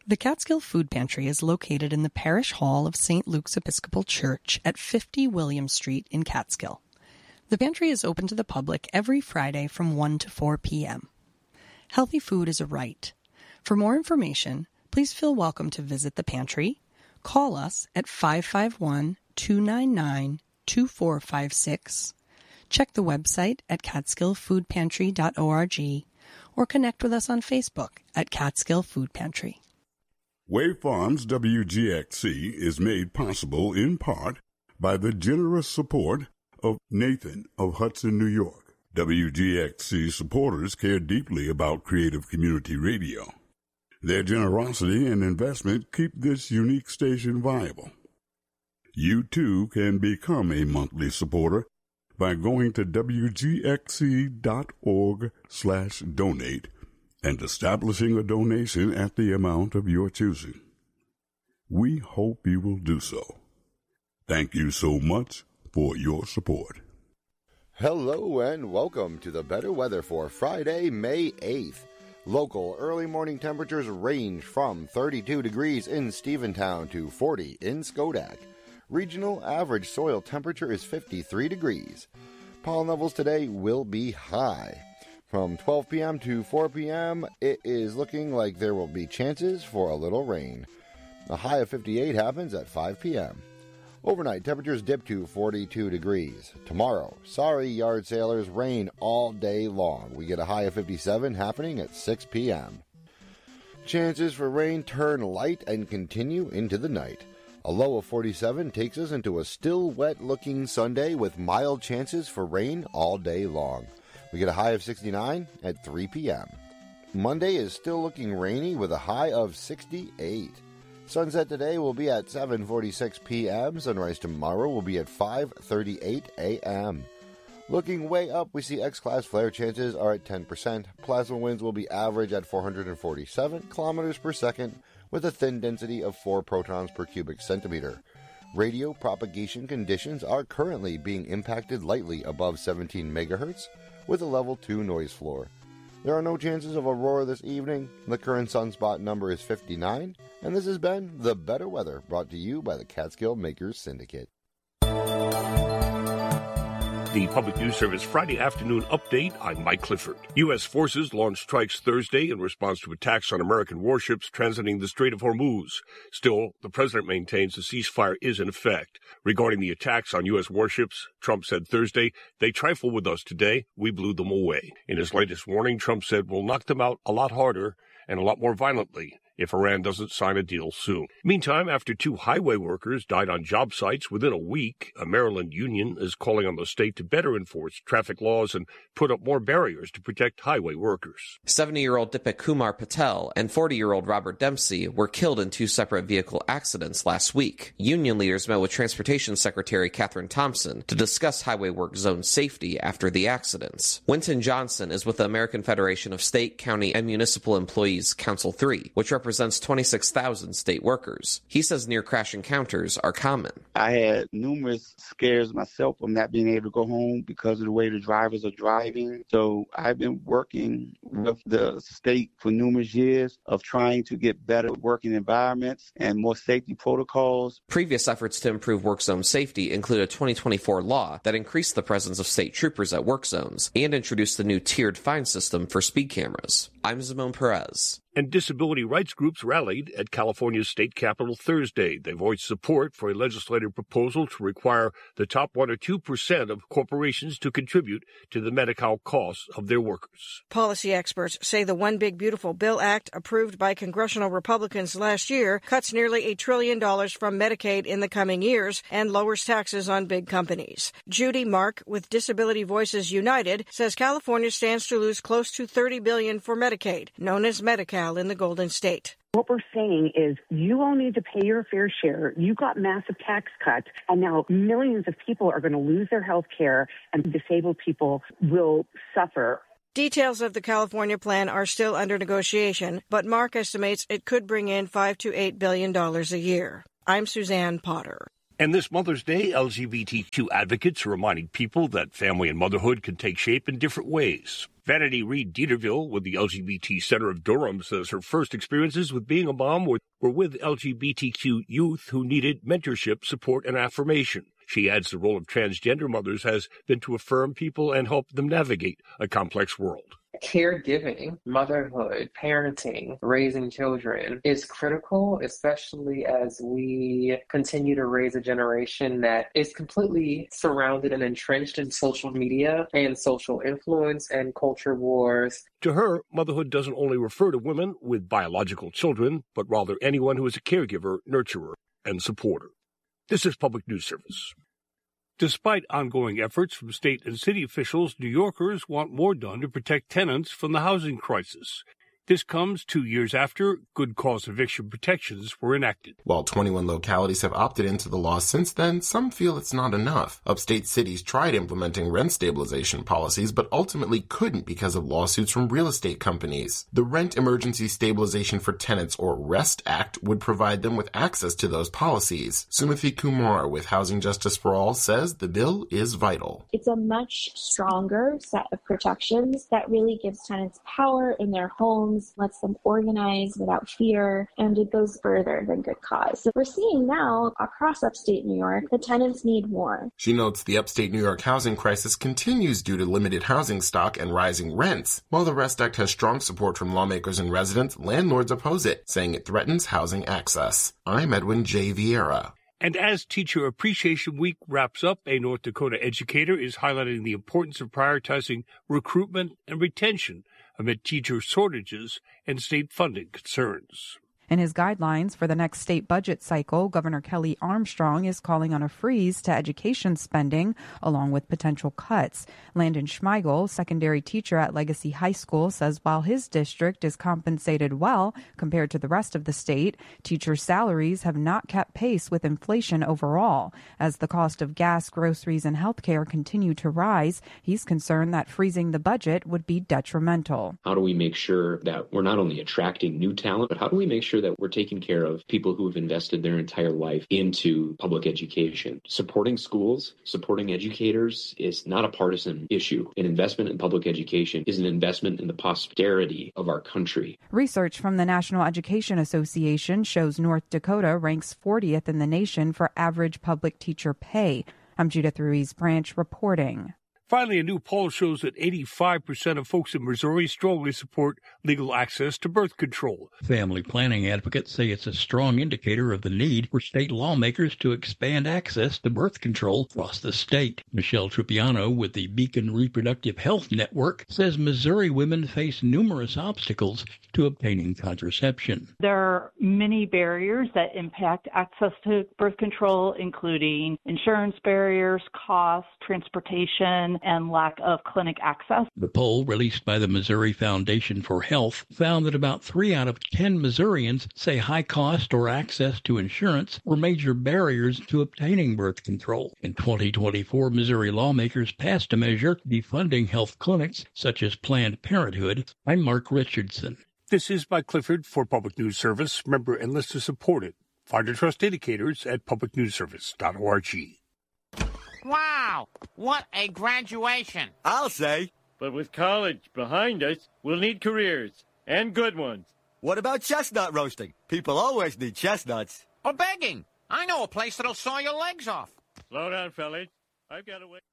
The Catskill Food Pantry is located in the Parish Hall of St. Luke's Episcopal Church at 50 William Street in Catskill. The pantry is open to the public every Friday from 1 to 4 p.m. Healthy food is a right. For more information, please feel welcome to visit the pantry. Call us at 551-299-2456. Check the website at catskillfoodpantry.org or connect with us on Facebook at Catskill Food Pantry. Wave Farms WGXC is made possible in part by the generous support of Nathan of Hudson, New York. WGXC supporters care deeply about creative community radio. Their generosity and investment keep this unique station viable. You too can become a monthly supporter by going to wgxc.org/donate and establishing a donation at the amount of your choosing. We hope you will do so. Thank you so much for your support. Hello and welcome to the better weather for Friday, May 8th. Local early morning temperatures range from 32 degrees in Stephentown to 40 in Schodack. Regional average soil temperature is 53 degrees. Pollen levels today will be high. From 12 p.m. to 4 p.m., it is looking like there will be chances for a little rain. A high of 58 happens at 5 p.m. Overnight, temperatures dip to 42 degrees. Tomorrow, sorry yard sailors, rain all day long. We get a high of 57 happening at 6 p.m. Chances for rain turn light and continue into the night. A low of 47 takes us into a still wet-looking Sunday with mild chances for rain all day long. We get a high of 69 at 3 p.m. Monday is still looking rainy with a high of 68. Sunset today will be at 7:46 p.m. Sunrise tomorrow will be at 5:38 a.m. Looking way up, we see X-class flare chances are at 10%. Plasma winds will be average at 447 kilometers per second with a thin density of 4 protons per cubic centimeter. Radio propagation conditions are currently being impacted lightly above 17 megahertz with a level 2 noise floor. There are no chances of aurora this evening. The current sunspot number is 59, and this has been The Better Weather, brought to you by the Catskill Makers Syndicate. The Public News Service Friday afternoon update. I'm Mike Clifford. U.S. forces launched strikes Thursday in response to attacks on American warships transiting the Strait of Hormuz. Still, the president maintains the ceasefire is in effect. Regarding the attacks on U.S. warships, Trump said Thursday, "They trifle with us today. We blew them away." In his latest warning, Trump said, "We'll knock them out a lot harder and a lot more violently if Iran doesn't sign a deal soon." Meantime, after 2 highway workers died on job sites within a week, a Maryland union is calling on the state to better enforce traffic laws and put up more barriers to protect highway workers. 70-year-old Deepak Kumar Patel and 40-year-old Robert Dempsey were killed in 2 separate vehicle accidents last week. Union leaders met with Transportation Secretary Catherine Thompson to discuss highway work zone safety after the accidents. Wynton Johnson is with the American Federation of State, County, and Municipal Employees Council 3, which represents 26,000 state workers. He says near-crash encounters are common. I had numerous scares myself of not being able to go home because of the way the drivers are driving. So I've been working with the state for numerous years of trying to get better working environments and more safety protocols. Previous efforts to improve work zone safety include a 2024 law that increased the presence of state troopers at work zones and introduced the new tiered fine system for speed cameras. I'm Simone Perez. And disability rights groups rallied at California's state capitol Thursday. They voiced support for a legislative proposal to require the top 1 or 2% of corporations to contribute to the Medi-Cal costs of their workers. Policy experts say the One Big Beautiful Bill Act, approved by congressional Republicans last year, cuts nearly $1 trillion from Medicaid in the coming years and lowers taxes on big companies. Judy Mark with Disability Voices United says California stands to lose close to $30 billion for Medicaid, known as Medi-Cal in the Golden State. What we're saying is you all need to pay your fair share. You got massive tax cuts, and now millions of people are going to lose their health care, and disabled people will suffer. Details of the California plan are still under negotiation, but Mark estimates it could bring in $5 to $8 billion a year. I'm Suzanne Potter. And this Mother's Day, LGBTQ advocates are reminding people that family and motherhood can take shape in different ways. Vanity Reed Dieterville with the LGBT Center of Durham says her first experiences with being a mom were with LGBTQ youth who needed mentorship, support, and affirmation. She adds the role of transgender mothers has been to affirm people and help them navigate a complex world. Caregiving, motherhood, parenting, raising children is critical, especially as we continue to raise a generation that is completely surrounded and entrenched in social media and social influence and culture wars. To her, motherhood doesn't only refer to women with biological children, but rather anyone who is a caregiver, nurturer, and supporter. This is Public News Service. Despite ongoing efforts from state and city officials, New Yorkers want more done to protect tenants from the housing crisis. This comes 2 years after good cause eviction protections were enacted. While 21 localities have opted into the law since then, some feel it's not enough. Upstate cities tried implementing rent stabilization policies, but ultimately couldn't because of lawsuits from real estate companies. The Rent Emergency Stabilization for Tenants, or REST Act, would provide them with access to those policies. Sumathi Kumar with Housing Justice for All says the bill is vital. It's a much stronger set of protections that really gives tenants power in their homes, lets them organize without fear, and it goes further than good cause. So we're seeing now across upstate New York, the tenants need more. She notes the upstate New York housing crisis continues due to limited housing stock and rising rents. While the REST Act has strong support from lawmakers and residents, landlords oppose it, saying it threatens housing access. I'm Edwin J. Vieira. And as Teacher Appreciation Week wraps up, a North Dakota educator is highlighting the importance of prioritizing recruitment and retention amid teacher shortages and state funding concerns. In his guidelines for the next state budget cycle, Governor Kelly Armstrong is calling on a freeze to education spending, along with potential cuts. Landon Schmeigel, secondary teacher at Legacy High School, says while his district is compensated well compared to the rest of the state, teachers' salaries have not kept pace with inflation overall. As the cost of gas, groceries, and health care continue to rise, he's concerned that freezing the budget would be detrimental. How do we make sure that we're not only attracting new talent, but how do we make sure that we're taking care of people who have invested their entire life into public education? Supporting schools, supporting educators is not a partisan issue. An investment in public education is an investment in the posterity of our country. Research from the National Education Association shows North Dakota ranks 40th in the nation for average public teacher pay. I'm Judith Ruiz Branch reporting. Finally, a new poll shows that 85% of folks in Missouri strongly support legal access to birth control. Family planning advocates say it's a strong indicator of the need for state lawmakers to expand access to birth control across the state. Michelle Trupiano with the Beacon Reproductive Health Network says Missouri women face numerous obstacles to obtaining contraception. There are many barriers that impact access to birth control, including insurance barriers, cost, transportation, and lack of clinic access. The poll released by the Missouri Foundation for Health found that about 3 out of 10 Missourians say high cost or access to insurance were major barriers to obtaining birth control. In 2024, Missouri lawmakers passed a measure defunding health clinics such as Planned Parenthood. I'm Mark Richardson. This is Mike Clifford for Public News Service, member and listener supported. Find our trust indicators at publicnewsservice.org. Wow, what a graduation. I'll say. But with college behind us, we'll need careers, and good ones. What about chestnut roasting? People always need chestnuts. Or begging. I know a place that'll saw your legs off. Slow down, fellas. I've got to wait.